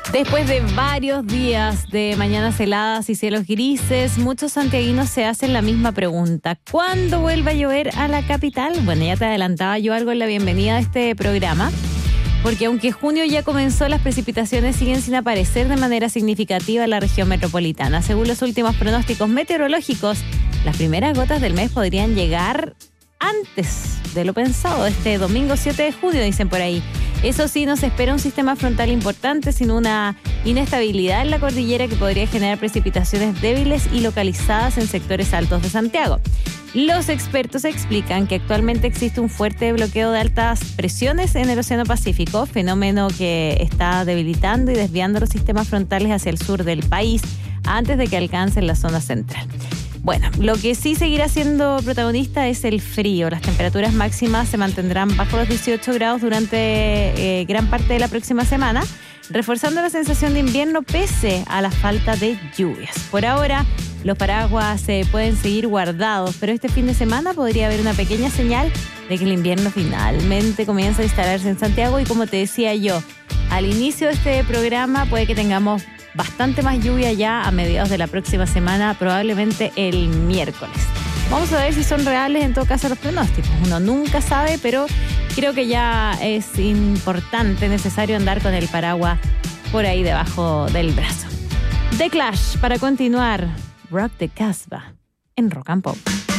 Después de varios días de mañanas heladas y cielos grises, muchos santiaguinos se hacen la misma pregunta. ¿Cuándo vuelve a llover a la capital? Bueno, ya te adelantaba yo algo en la bienvenida a este programa, porque aunque junio ya comenzó, las precipitaciones siguen sin aparecer de manera significativa en la región metropolitana. Según los últimos pronósticos meteorológicos, las primeras gotas del mes podrían llegar antes de lo pensado, este domingo 7 de junio, dicen por ahí. Eso sí, nos espera un sistema frontal importante, sin una inestabilidad en la cordillera que podría generar precipitaciones débiles y localizadas en sectores altos de Santiago. Los expertos explican que actualmente existe un fuerte bloqueo de altas presiones en el Océano Pacífico, fenómeno que está debilitando y desviando los sistemas frontales hacia el sur del país antes de que alcancen la zona central. Bueno, lo que sí seguirá siendo protagonista es el frío. Las temperaturas máximas se mantendrán bajo los 18 grados durante gran parte de la próxima semana, reforzando la sensación de invierno pese a la falta de lluvias. Por ahora, los paraguas pueden seguir guardados, pero este fin de semana podría haber una pequeña señal de que el invierno finalmente comienza a instalarse en Santiago. Y como te decía yo, al inicio de este programa puede que tengamos bastante más lluvia ya a mediados de la próxima semana, probablemente el miércoles. Vamos a ver si son reales en todo caso los pronósticos. Uno nunca sabe, pero creo que ya es importante, necesario andar con el paraguas por ahí debajo del brazo. The Clash, para continuar, Rock the Casbah en Rock and Pop.